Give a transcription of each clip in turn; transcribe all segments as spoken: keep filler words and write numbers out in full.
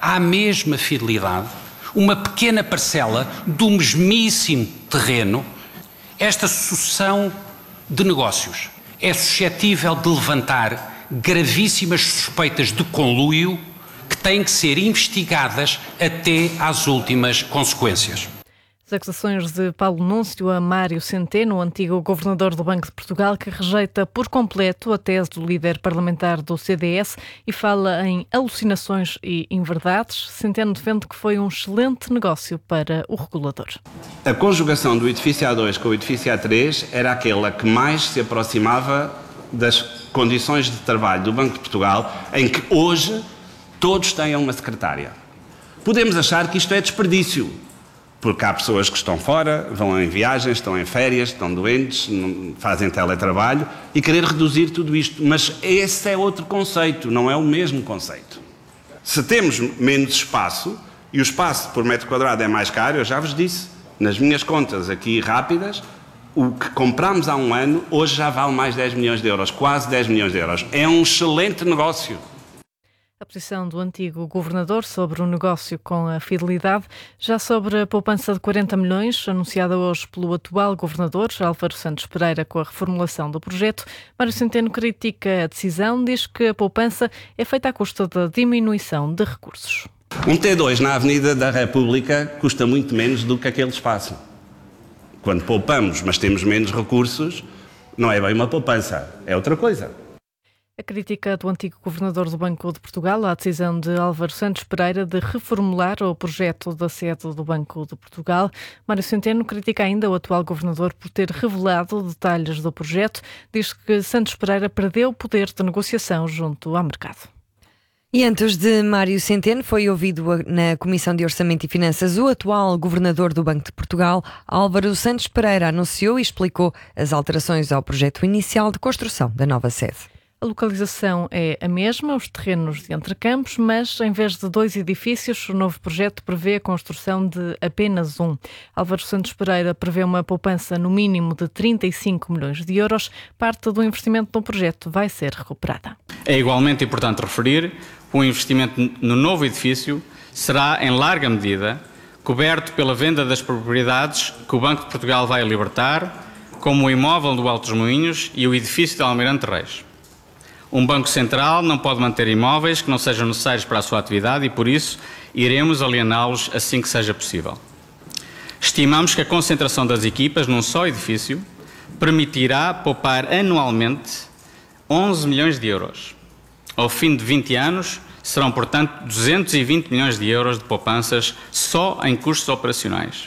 à mesma fidelidade uma pequena parcela do mesmíssimo terreno, esta sucessão de negócios é suscetível de levantar gravíssimas suspeitas de conluio que têm que ser investigadas até às últimas consequências. As acusações de Paulo Núncio a Mário Centeno, antigo governador do Banco de Portugal, que rejeita por completo a tese do líder parlamentar do C D S e fala em alucinações e inverdades. Centeno defende que foi um excelente negócio para o regulador. A conjugação do edifício A dois com o edifício A três era aquela que mais se aproximava das condições de trabalho do Banco de Portugal, em que hoje todos têm uma secretária. Podemos achar que isto é desperdício, porque há pessoas que estão fora, vão em viagens, estão em férias, estão doentes, fazem teletrabalho e querer reduzir tudo isto. Mas esse é outro conceito, não é o mesmo conceito. Se temos menos espaço e o espaço por metro quadrado é mais caro, eu já vos disse, nas minhas contas aqui rápidas, o que comprámos há um ano, hoje já vale mais dez milhões de euros, quase dez milhões de euros. É um excelente negócio. A posição do antigo governador sobre o negócio com a fidelidade. Já sobre a poupança de quarenta milhões, anunciada hoje pelo atual governador, Álvaro Santos Pereira, com a reformulação do projeto, Mário Centeno critica a decisão, diz que a poupança é feita à custa da diminuição de recursos. Um T dois na Avenida da República custa muito menos do que aquele espaço. Quando poupamos, mas temos menos recursos, não é bem uma poupança, é outra coisa. A crítica do antigo governador do Banco de Portugal à decisão de Álvaro Santos Pereira de reformular o projeto da sede do Banco de Portugal. Mário Centeno critica ainda o atual governador por ter revelado detalhes do projeto. Diz que Santos Pereira perdeu o poder de negociação junto ao mercado. E antes de Mário Centeno, foi ouvido na Comissão de Orçamento e Finanças o atual governador do Banco de Portugal, Álvaro Santos Pereira, anunciou e explicou as alterações ao projeto inicial de construção da nova sede. A localização é a mesma, os terrenos de Entrecampos, mas em vez de dois edifícios, o novo projeto prevê a construção de apenas um. Álvaro Santos Pereira prevê uma poupança no mínimo de trinta e cinco milhões de euros. Parte do investimento no projeto vai ser recuperada. É igualmente importante referir que o investimento no novo edifício será, em larga medida, coberto pela venda das propriedades que o Banco de Portugal vai libertar, como o imóvel do Alto dos Moinhos e o edifício de Almirante Reis. Um Banco Central não pode manter imóveis que não sejam necessários para a sua atividade e, por isso, iremos aliená-los assim que seja possível. Estimamos que a concentração das equipas num só edifício permitirá poupar anualmente onze milhões de euros. Ao fim de vinte anos, serão, portanto, duzentos e vinte milhões de euros de poupanças só em custos operacionais.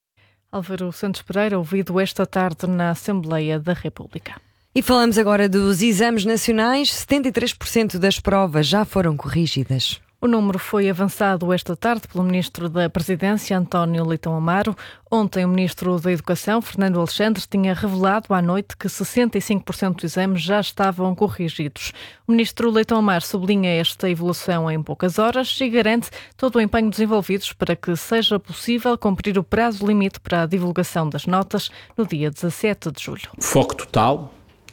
Álvaro Santos Pereira, ouvido esta tarde na Assembleia da República. E falamos agora dos exames nacionais. setenta e três por cento das provas já foram corrigidas. O número foi avançado esta tarde pelo Ministro da Presidência, António Leitão Amaro. Ontem, o Ministro da Educação, Fernando Alexandre, tinha revelado à noite que sessenta e cinco por cento dos exames já estavam corrigidos. O Ministro Leitão Amaro sublinha esta evolução em poucas horas e garante todo o empenho dos envolvidos para que seja possível cumprir o prazo limite para a divulgação das notas no dia dezassete de julho. Foco total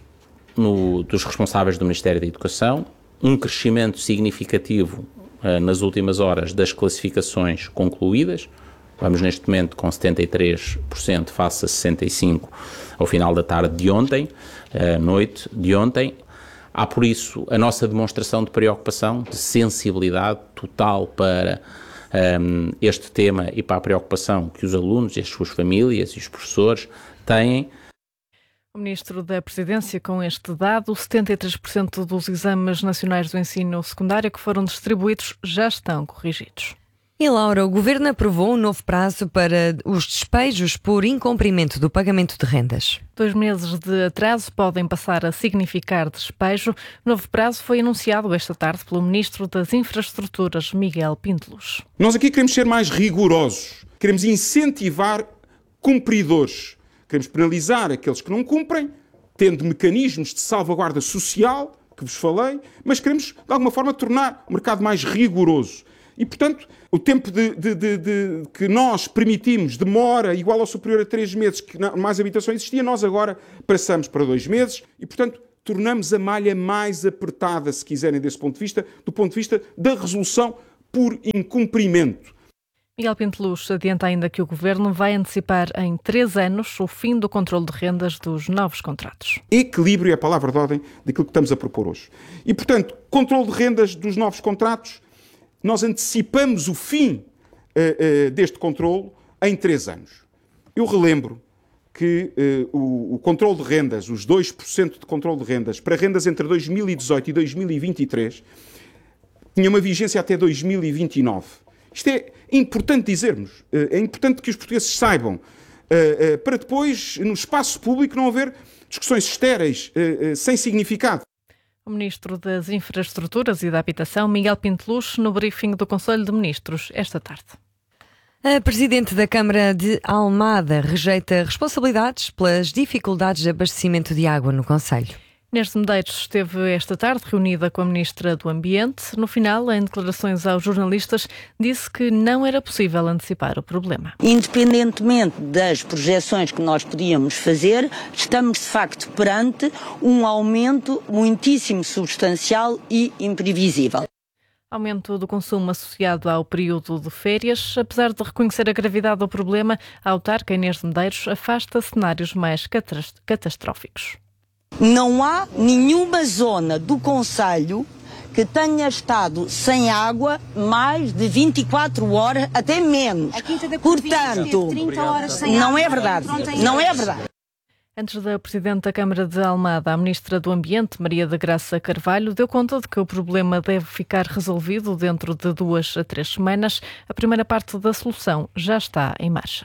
No, dos responsáveis do Ministério da Educação, um crescimento significativo uh, nas últimas horas das classificações concluídas. Vamos neste momento com setenta e três por cento face a sessenta e cinco por cento ao final da tarde de ontem, uh, noite de ontem. Há por isso a nossa demonstração de preocupação, de sensibilidade total para um, este tema e para a preocupação que os alunos e as suas famílias e os professores têm. O Ministro da Presidência, com este dado, setenta e três por cento dos exames nacionais do ensino secundário que foram distribuídos já estão corrigidos. E Laura, o Governo aprovou um novo prazo para os despejos por incumprimento do pagamento de rendas. Dois meses de atraso podem passar a significar despejo. O novo prazo foi anunciado esta tarde pelo Ministro das Infraestruturas, Miguel Pinteluz. Nós aqui queremos ser mais rigorosos, queremos incentivar cumpridores. Queremos penalizar aqueles que não cumprem, tendo mecanismos de salvaguarda social, que vos falei, mas queremos, de alguma forma, tornar o mercado mais rigoroso. E, portanto, o tempo de, de, de, de, que nós permitimos demora igual ou superior a três meses, que mais habitação existia, nós agora passamos para dois meses e, portanto, tornamos a malha mais apertada, se quiserem, desse ponto de vista, do ponto de vista da resolução por incumprimento. Miguel Pinteluz adianta ainda que o Governo vai antecipar em três anos o fim do controle de rendas dos novos contratos. Equilíbrio é a palavra de ordem daquilo que estamos a propor hoje. E, portanto, controle de rendas dos novos contratos, nós antecipamos o fim uh, uh, deste controle em três anos. Eu relembro que uh, o, o controle de rendas, os dois por cento de controle de rendas, para rendas entre dois mil e dezoito e dois mil e vinte e três, tinha uma vigência até dois mil e vinte e nove. Isto é importante dizermos, é importante que os portugueses saibam, para depois, no espaço público, não haver discussões estéreis, sem significado. O Ministro das Infraestruturas e da Habitação, Miguel Pinteluz, no briefing do Conselho de Ministros, esta tarde. A Presidente da Câmara de Almada rejeita responsabilidades pelas dificuldades de abastecimento de água no concelho. Inês de Medeiros esteve esta tarde reunida com a Ministra do Ambiente. No final, em declarações aos jornalistas, disse que não era possível antecipar o problema. Independentemente das projeções que nós podíamos fazer, estamos de facto perante um aumento muitíssimo substancial e imprevisível. Aumento do consumo associado ao período de férias. Apesar de reconhecer a gravidade do problema, a autarca Inês de Medeiros afasta cenários mais catastróficos. Não há nenhuma zona do concelho que tenha estado sem água mais de vinte e quatro horas, até menos. Portanto, não é verdade. Não é verdade. Antes da Presidente da Câmara de Almada, a Ministra do Ambiente, Maria da Graça Carvalho, deu conta de que o problema deve ficar resolvido dentro de duas a três semanas. A primeira parte da solução já está em marcha.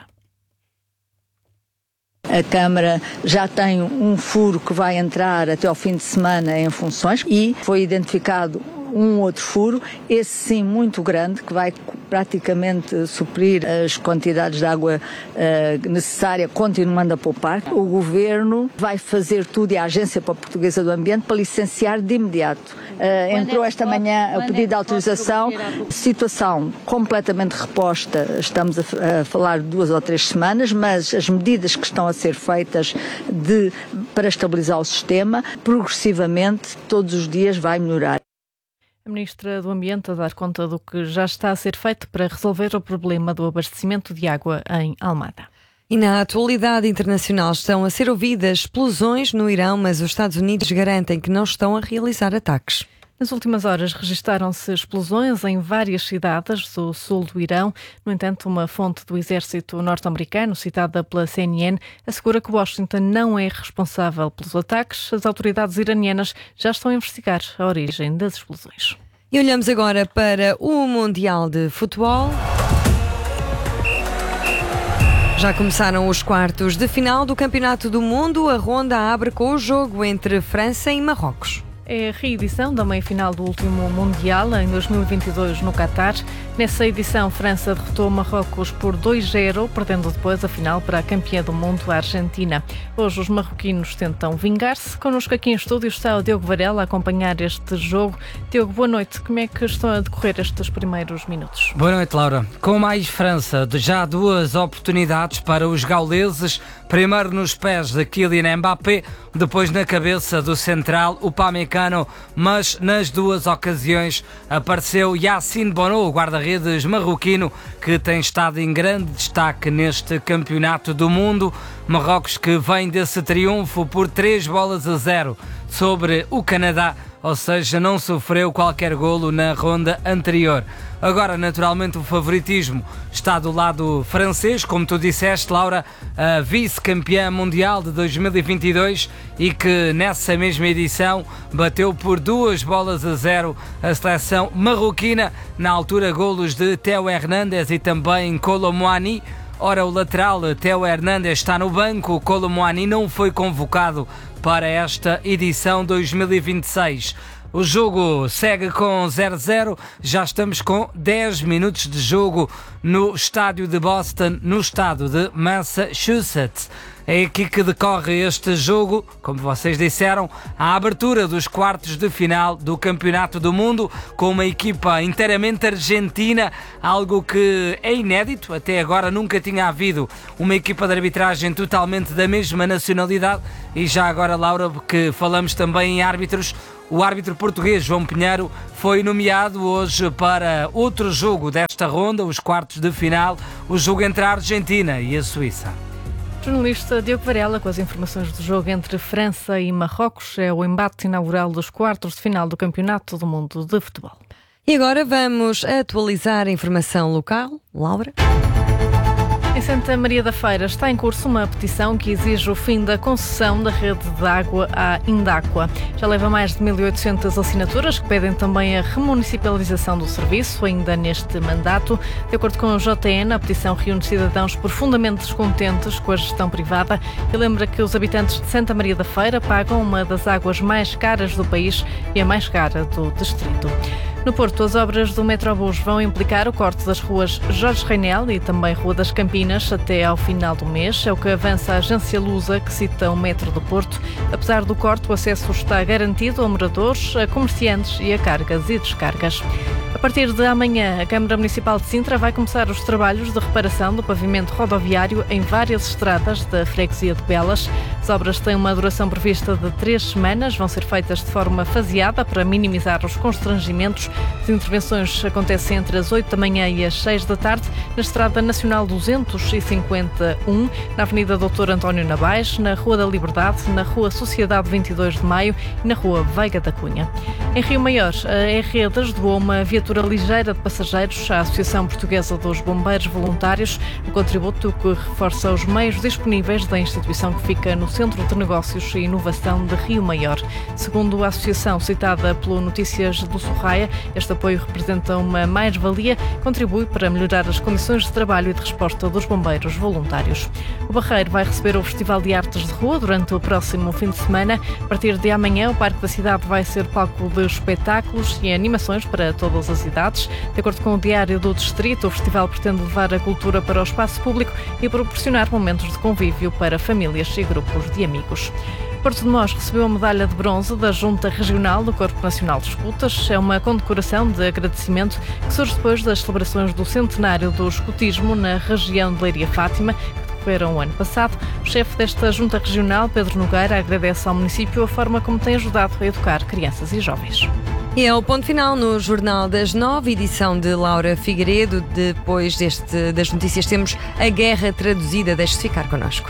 A Câmara já tem um furo que vai entrar até ao fim de semana em funções e foi identificado um outro furo, esse sim muito grande, que vai praticamente suprir as quantidades de água uh, necessária, continuando a poupar. O Governo vai fazer tudo, e a Agência Portuguesa do Ambiente, para licenciar de imediato. Uh, entrou esta manhã a pedido de autorização, situação completamente reposta, estamos a, a falar de duas ou três semanas, mas as medidas que estão a ser feitas de, para estabilizar o sistema, progressivamente, todos os dias vai melhorar. A Ministra do Ambiente a dar conta do que já está a ser feito para resolver o problema do abastecimento de água em Almada. E na atualidade internacional estão a ser ouvidas explosões no Irão, mas os Estados Unidos garantem que não estão a realizar ataques. Nas últimas horas registaram-se explosões em várias cidades do sul do Irão. No entanto, uma fonte do exército norte-americano, citada pela C N N, assegura que Washington não é responsável pelos ataques. As autoridades iranianas já estão a investigar a origem das explosões. E olhamos agora para o Mundial de Futebol. Já começaram os quartos de final do Campeonato do Mundo. A ronda abre com o jogo entre França e Marrocos. É a reedição da meia-final do último Mundial, em dois mil e vinte e dois, no Qatar. Nessa edição, França derrotou Marrocos por dois a zero, perdendo depois a final para a campeã do mundo, a Argentina. Hoje os marroquinos tentam vingar-se. Connosco aqui em estúdio está o Diogo Varela a acompanhar este jogo. Diogo, boa noite. Como é que estão a decorrer estes primeiros minutos? Boa noite, Laura. Com mais França, já duas oportunidades para os gauleses. Primeiro nos pés de Kylian Mbappé, depois na cabeça do central, o Upamecano, mas nas duas ocasiões apareceu Yassine Bono, o guarda-redes marroquino, que tem estado em grande destaque neste campeonato do mundo. Marrocos que vem desse triunfo por três bolas a zero sobre o Canadá, ou seja, não sofreu qualquer golo na ronda anterior. Agora, naturalmente, o favoritismo está do lado francês, como tu disseste, Laura, a vice-campeã mundial de dois mil e vinte e dois e que nessa mesma edição bateu por duas bolas a zero a seleção marroquina, na altura golos de Théo Hernandes e também Kolo Muani. Ora, o lateral Théo Hernandes está no banco, o Kolo Muani não foi convocado para esta edição dois mil e vinte e seis. O jogo segue com zero a zero, já estamos com dez minutos de jogo no estádio de Boston, no estado de Massachusetts. É aqui que decorre este jogo, como vocês disseram, a abertura dos quartos de final do Campeonato do Mundo, com uma equipa inteiramente argentina, algo que é inédito. Até agora nunca tinha havido uma equipa de arbitragem totalmente da mesma nacionalidade. E já agora, Laura, que falamos também em árbitros, o árbitro português João Pinheiro foi nomeado hoje para outro jogo desta ronda, os quartos de final, o jogo entre a Argentina e a Suíça. Jornalista Diogo Varela com as informações do jogo entre França e Marrocos. É o embate inaugural dos quartos de final do Campeonato do Mundo de Futebol. E agora vamos atualizar a informação local. Laura? Em Santa Maria da Feira está em curso uma petição que exige o fim da concessão da rede de água à Indáqua. Já leva mais de mil e oitocentas assinaturas que pedem também a remunicipalização do serviço, ainda neste mandato. De acordo com o J N, a petição reúne cidadãos profundamente descontentes com a gestão privada e lembra que os habitantes de Santa Maria da Feira pagam uma das águas mais caras do país e a mais cara do distrito. No Porto, as obras do Metrobus vão implicar o corte das ruas Jorge Reinel e também Rua das Campinas até ao final do mês. É o que avança a agência Lusa, que cita o Metro do Porto. Apesar do corte, o acesso está garantido a moradores, a comerciantes e a cargas e descargas. A partir de amanhã, a Câmara Municipal de Sintra vai começar os trabalhos de reparação do pavimento rodoviário em várias estradas da freguesia de Belas. As obras têm uma duração prevista de três semanas, vão ser feitas de forma faseada para minimizar os constrangimentos. As intervenções acontecem entre as oito da manhã e as seis da tarde na Estrada Nacional duzentos e cinquenta e um, na Avenida doutor António Nabais, na Rua da Liberdade, na Rua Sociedade vinte e dois de Maio e na Rua Veiga da Cunha. Em Rio Maior, a R-Redes doou uma viatura ligeira de passageiros à Associação Portuguesa dos Bombeiros Voluntários, um contributo que reforça os meios disponíveis da instituição que fica no Centro de Negócios e Inovação de Rio Maior. Segundo a associação citada pelo Notícias do Sorraia, este apoio representa uma mais-valia, contribui para melhorar as condições de trabalho e de resposta dos bombeiros voluntários. O Barreiro vai receber o Festival de Artes de Rua durante o próximo fim de semana. A partir de amanhã, o Parque da Cidade vai ser palco de espetáculos e animações para todas as idades. De acordo com o Diário do Distrito, o festival pretende levar a cultura para o espaço público e proporcionar momentos de convívio para famílias e grupos de amigos. Porto de Mós recebeu a medalha de bronze da Junta Regional do Corpo Nacional de Escutas. É uma condecoração de agradecimento que surge depois das celebrações do centenário do escutismo na região de Leiria Fátima, que decorreram o ano passado. O chefe desta Junta Regional, Pedro Nogueira, agradece ao município a forma como tem ajudado a educar crianças e jovens. E é o ponto final no Jornal das Nove, edição de Laura Figueiredo. Depois deste, das notícias temos a Guerra Traduzida. Deixe-se ficar connosco.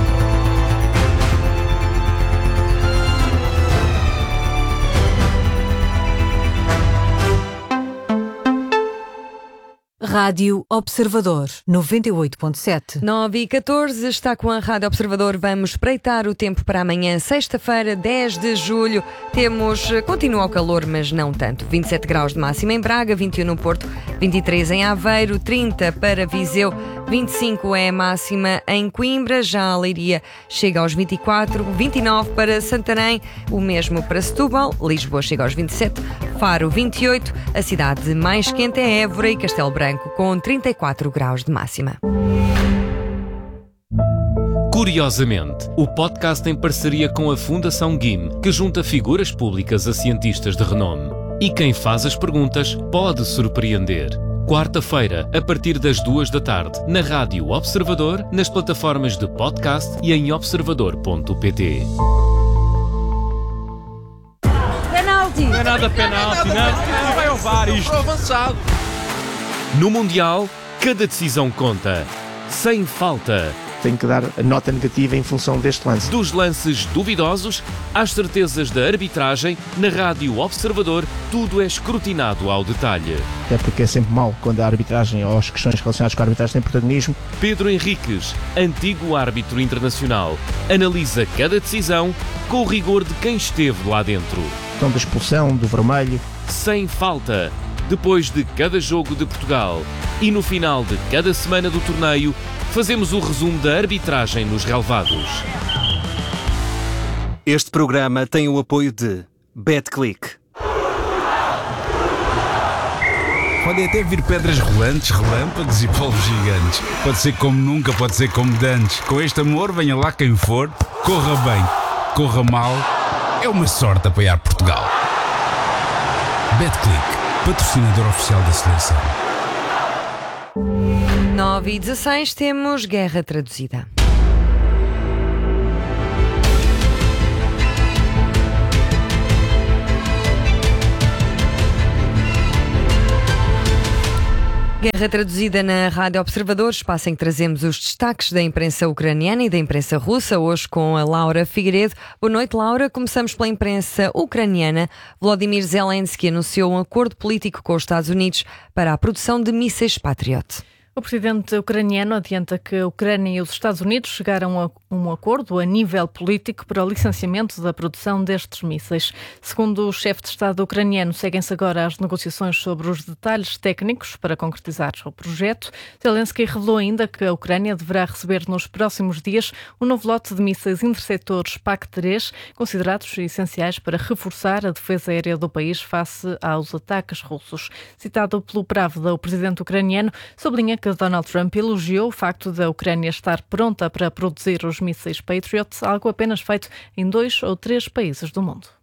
Rádio Observador, noventa e oito ponto sete. nove e catorze, está com a Rádio Observador. Vamos espreitar o tempo para amanhã, sexta-feira, dez de julho. Temos, continua o calor, mas não tanto. vinte e sete graus de máxima em Braga, vinte e um no Porto, vinte e três em Aveiro, trinta para Viseu, vinte e cinco é a máxima em Coimbra. Já a Leiria chega aos vinte e quatro, vinte e nove para Santarém, o mesmo para Setúbal. Lisboa chega aos vinte e sete, Faro vinte e oito. A cidade mais quente é Évora e Castelo Branco, com trinta e quatro graus de máxima. Curiosamente, o podcast em parceria com a Fundação G I M, que junta figuras públicas a cientistas de renome. E quem faz as perguntas pode surpreender. Quarta-feira, a partir das duas da tarde, na Rádio Observador, nas plataformas de podcast e em observador ponto pt. Penalti! Não é nada penalti, não. Não vai ao V A R isto. Avançado. No Mundial, cada decisão conta. Sem falta. Tenho que dar a nota negativa em função deste lance. Dos lances duvidosos às certezas da arbitragem, na Rádio Observador, tudo é escrutinado ao detalhe. Até porque é sempre mau quando a arbitragem ou as questões relacionadas com a arbitragem têm protagonismo. Pedro Henriques, antigo árbitro internacional, analisa cada decisão com o rigor de quem esteve lá dentro. Então, da expulsão, do vermelho. Sem falta. Depois de cada jogo de Portugal e no final de cada semana do torneio, fazemos o resumo da arbitragem nos relevados. Este programa tem o apoio de BetClick. Podem até vir pedras rolantes, relâmpagos e polvos gigantes. Pode ser como nunca, pode ser como dantes. Com este amor, venha lá quem for, corra bem, corra mal. É uma sorte apoiar Portugal. Betclic, patrocinador oficial da seleção. nove e dezasseis, temos Guerra Traduzida. Guerra Traduzida na Rádio Observador, espaço em que trazemos os destaques da imprensa ucraniana e da imprensa russa, hoje com a Laura Figueiredo. Boa noite, Laura. Começamos pela imprensa ucraniana. Volodymyr Zelensky anunciou um acordo político com os Estados Unidos para a produção de mísseis Patriot. O presidente ucraniano adianta que a Ucrânia e os Estados Unidos chegaram a um acordo a nível político para o licenciamento da produção destes mísseis. Segundo o chefe de Estado ucraniano, seguem-se agora as negociações sobre os detalhes técnicos para concretizar o projeto. Zelensky revelou ainda que a Ucrânia deverá receber nos próximos dias um novo lote de mísseis interceptores P A C três, considerados essenciais para reforçar a defesa aérea do país face aos ataques russos. Citado pelo Pravda, o presidente ucraniano sublinha que Donald Trump elogiou o facto da Ucrânia estar pronta para produzir os mísseis Patriot, algo apenas feito em dois ou três países do mundo.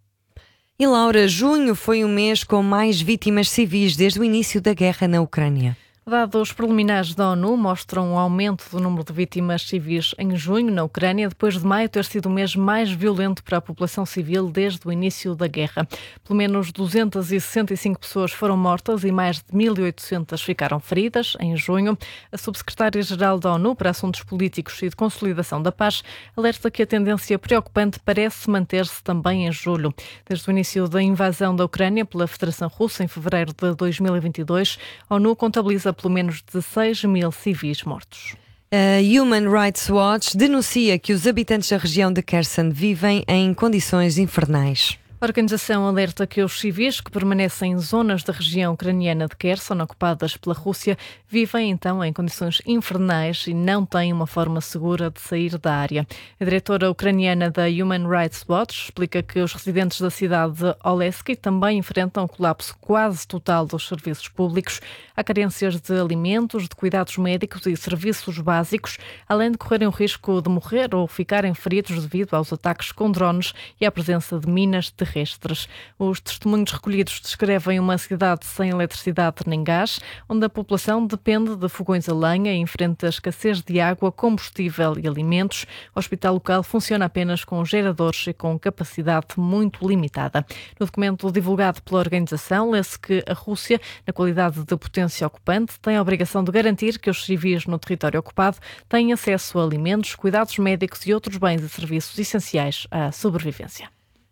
E Laura, junho foi um mês com mais vítimas civis desde o início da guerra na Ucrânia. Dados preliminares da ONU mostram um aumento do número de vítimas civis em junho na Ucrânia, depois de maio ter sido o mês mais violento para a população civil desde o início da guerra. Pelo menos duzentas e sessenta e cinco pessoas foram mortas e mais de mil e oitocentas ficaram feridas em junho. A subsecretária-geral da ONU para Assuntos Políticos e de Consolidação da Paz alerta que a tendência preocupante parece manter-se também em julho. Desde o início da invasão da Ucrânia pela Federação Russa em fevereiro de dois mil e vinte e dois, a ONU contabiliza pelo menos dezesseis mil civis mortos. A Human Rights Watch denuncia que os habitantes da região de Kherson vivem em condições infernais. A organização alerta que os civis que permanecem em zonas da região ucraniana de Kherson, ocupadas pela Rússia, vivem então em condições infernais e não têm uma forma segura de sair da área. A diretora ucraniana da Human Rights Watch explica que os residentes da cidade de Oleski também enfrentam o colapso quase total dos serviços públicos. Há carências de alimentos, de cuidados médicos e serviços básicos, além de correrem o risco de morrer ou ficarem feridos devido aos ataques com drones e à presença de minas de terrestres. Os testemunhos recolhidos descrevem uma cidade sem eletricidade nem gás, onde a população depende de fogões a lenha e enfrenta a escassez de água, combustível e alimentos. O hospital local funciona apenas com geradores e com capacidade muito limitada. No documento divulgado pela organização, lê-se que a Rússia, na qualidade de potência ocupante, tem a obrigação de garantir que os civis no território ocupado têm acesso a alimentos, cuidados médicos e outros bens e serviços essenciais à sobrevivência.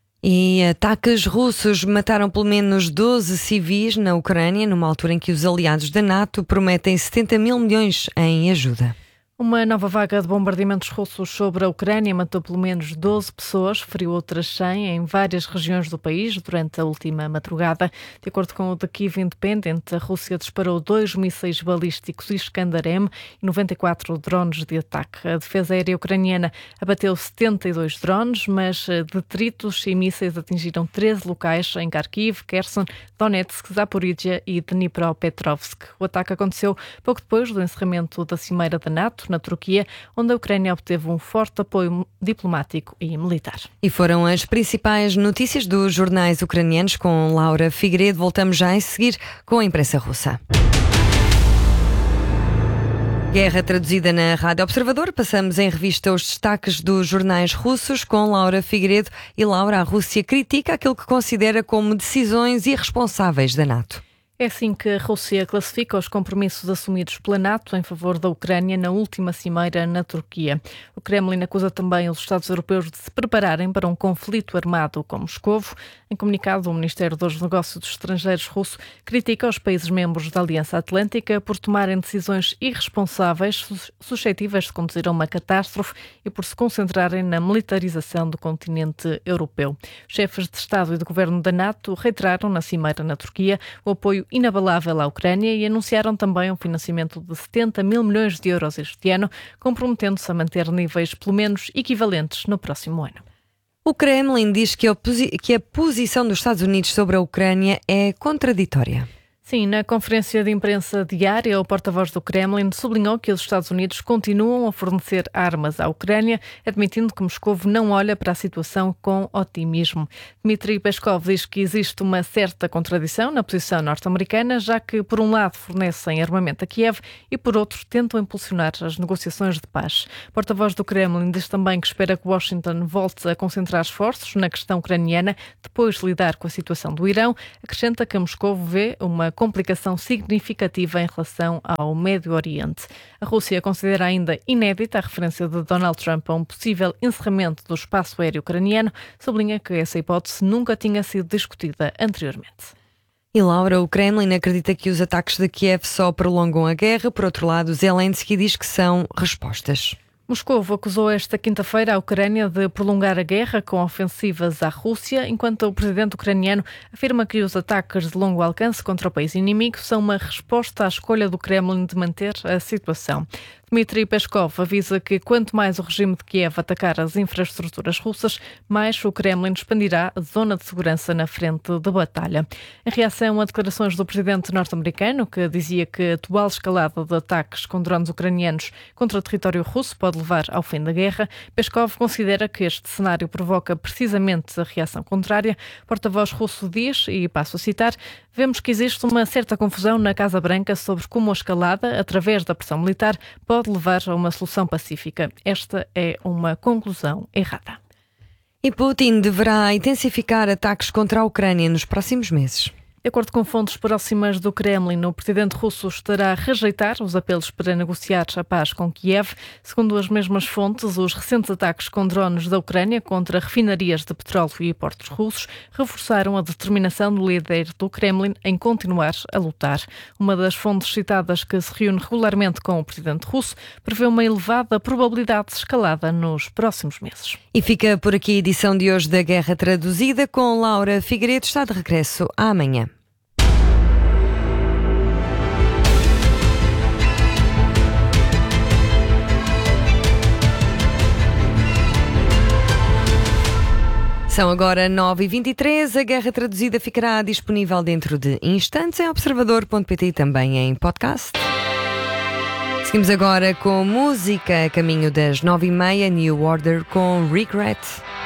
E ataques russos mataram pelo menos doze civis na Ucrânia, numa altura em que os aliados da NATO prometem setenta mil milhões em ajuda. Uma nova vaga de bombardeamentos russos sobre a Ucrânia matou pelo menos doze pessoas, feriu outras cem em várias regiões do país durante a última madrugada. De acordo com o The Kyiv Independent, a Rússia disparou dois mísseis balísticos Iskander-M e noventa e quatro drones de ataque. A defesa aérea ucraniana abateu setenta e dois drones, mas detritos e mísseis atingiram treze locais em Kharkiv, Kherson, Donetsk, Zaporizhia e Dnipropetrovsk. O ataque aconteceu pouco depois do encerramento da Cimeira da NATO, na Turquia, onde a Ucrânia obteve um forte apoio diplomático e militar. E foram as principais notícias dos jornais ucranianos com Laura Figueiredo. Voltamos já a seguir com a imprensa russa. Guerra traduzida na Rádio Observador. Passamos em revista os destaques dos jornais russos com Laura Figueiredo. E Laura, a Rússia critica aquilo que considera como decisões irresponsáveis da NATO. É assim que a Rússia classifica os compromissos assumidos pela NATO em favor da Ucrânia na última cimeira na Turquia. O Kremlin acusa também os Estados europeus de se prepararem para um conflito armado com Moscovo. Em comunicado, o Ministério dos Negócios Estrangeiros russo critica os países membros da Aliança Atlântica por tomarem decisões irresponsáveis, suscetíveis de conduzir a uma catástrofe e por se concentrarem na militarização do continente europeu. Os chefes de Estado e de Governo da NATO reiteraram na cimeira na Turquia o apoio inabalável à Ucrânia e anunciaram também um financiamento de setenta mil milhões de euros este ano, comprometendo-se a manter níveis pelo menos equivalentes no próximo ano. O Kremlin diz que a, posi- que a posição dos Estados Unidos sobre a Ucrânia é contraditória. Sim, na conferência de imprensa diária, o porta-voz do Kremlin sublinhou que os Estados Unidos continuam a fornecer armas à Ucrânia, admitindo que Moscou não olha para a situação com otimismo. Dmitry Peskov diz que existe uma certa contradição na posição norte-americana, já que, por um lado, fornecem armamento a Kiev e, por outro, tentam impulsionar as negociações de paz. O porta-voz do Kremlin diz também que espera que Washington volte a concentrar esforços na questão ucraniana depois de lidar com a situação do Irão. Acrescenta que Moscou vê uma complicação significativa em relação ao Médio Oriente. A Rússia considera ainda inédita a referência de Donald Trump a um possível encerramento do espaço aéreo ucraniano, sublinha que essa hipótese nunca tinha sido discutida anteriormente. E Laura, o Kremlin acredita que os ataques de Kiev só prolongam a guerra. Por outro lado, Zelensky diz que são respostas. Moscou acusou esta quinta-feira a Ucrânia de prolongar a guerra com ofensivas à Rússia, enquanto o presidente ucraniano afirma que os ataques de longo alcance contra o país inimigo são uma resposta à escolha do Kremlin de manter a situação. Dmitry Peskov avisa que quanto mais o regime de Kiev atacar as infraestruturas russas, mais o Kremlin expandirá a zona de segurança na frente de batalha. Em reação a declarações do presidente norte-americano, que dizia que a atual escalada de ataques com drones ucranianos contra o território russo pode levar ao fim da guerra, Peskov considera que este cenário provoca precisamente a reação contrária. O porta-voz russo diz, e passo a citar, vemos que existe uma certa confusão na Casa Branca sobre como a escalada, através da pressão militar, pode pode levar a uma solução pacífica. Esta é uma conclusão errada. E Putin deverá intensificar ataques contra a Ucrânia nos próximos meses. De acordo com fontes próximas do Kremlin, o presidente russo estará a rejeitar os apelos para negociar a paz com Kiev. Segundo as mesmas fontes, os recentes ataques com drones da Ucrânia contra refinarias de petróleo e portos russos reforçaram a determinação do líder do Kremlin em continuar a lutar. Uma das fontes citadas, que se reúne regularmente com o presidente russo, prevê uma elevada probabilidade de escalada nos próximos meses. E fica por aqui a edição de hoje da Guerra Traduzida, com Laura Figueiredo. Está de regresso amanhã. São agora nove e vinte e três. A Guerra Traduzida ficará disponível dentro de instantes em observador ponto pt e também em podcast. Seguimos agora com música a caminho das nove e meia, New Order com Regret.